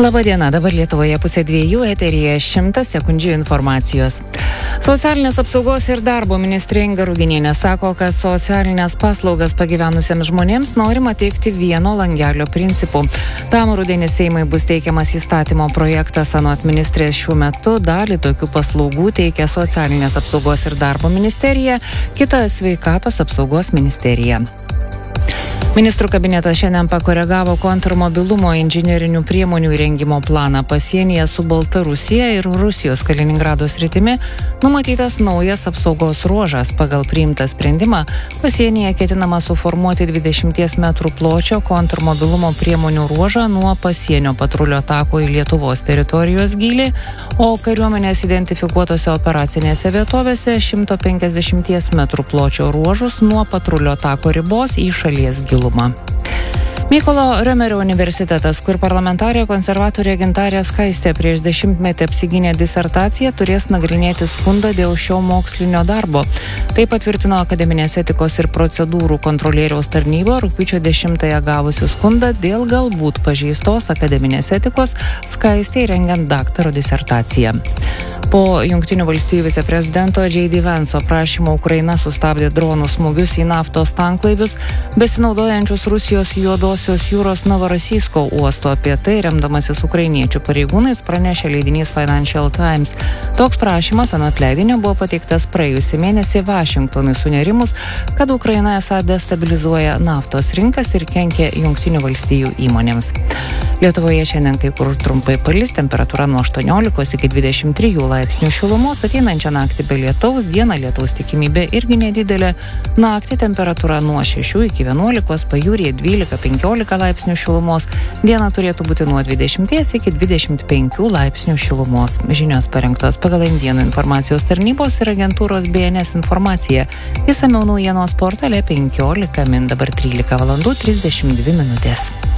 Labadiena, dabar Lietuvoje 1:02, eteryje 100 sekundžių informacijos. Socialinės apsaugos ir darbo ministrė Inga Ruginienė sako, kad socialinės paslaugas pagyvenusiems žmonėms norima teikti vieno langelio principu. Tam rudenį Seimui bus teikiamas įstatymo projektas, anot ministrės šiuo metu dalį tokių paslaugų teikia Socialinės apsaugos ir darbo ministerija, kita Sveikatos apsaugos ministerija. Ministrų kabinetas šiandien pakoregavo kontrmobilumo inžinerinių priemonių įrengimo planą pasienyje su Baltarusija ir Rusijos Kaliningrado sritimi. Numatytas naujas apsaugos ruožas. Pagal priimtą sprendimą pasienyje ketinama suformuoti 20 metrų pločio kontrmobilumo priemonių ruožą nuo pasienio patrulio tako į Lietuvos teritorijos gylį, o kariuomenės identifikuotose operacinėse vietovėse 150 metrų pločio ruožus nuo patrulio tako ribos į šalies gilumą. Mykolo Riomerio universitetas, kur parlamentarė konservatorė Gintarė Skaistė prieš 10-metį apsigynė disertaciją, turės nagrinėti skundą dėl šio mokslinio darbo. Tai patvirtino Akademinės etikos ir procedūrų kontrolieriaus tarnyba rugpjūčio 10-ąją gavusi skundą dėl galbūt pažeistos akademinės etikos Skaistei rengiant daktaro disertaciją. Po Jungtinių valstijų viceprezidento J.D. Vance'o prašymo Ukraina sustabdė dronų smūgius į naftos tanklaivius, besinaudojančius Rusijos Juodosios jūros Novorosijsko uosto. Apie tai, remdamasis ukrainiečių pareigūnais, pranešė leidinys Financial Times. Toks prašymas anot leidinio buvo pateiktas praėjusį mėnesį Vašingtonui sunerimus, kad Ukraina esą destabilizuoja naftos rinkas ir kenkia Jungtinių valstijų įmonėms. Lietuvoje šiandien kai kur trumpai palis, temperatūra nuo 18 iki 23 laipsnių šilumos, ateinančią naktį be lietaus, dieną lietaus tikimybė irgi nedidelė, naktį temperatūra nuo 6 iki 11, pajūryje 12-15 laipsnių šilumos, diena turėtų būti nuo 20 iki 25 laipsnių šilumos. Žinios parengtos pagal Indienų informacijos tarnybos ir agentūros BNS informacija. Išsamiau naujienos portale 15 min, dabar 13 valandų 32 minutės.